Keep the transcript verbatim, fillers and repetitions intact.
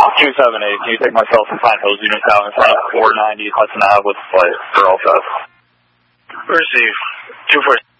two seven eight, can you take myself and Pine Hills Unit down in front of four ninety Hudson Ave with flight for all fast? Receive. two four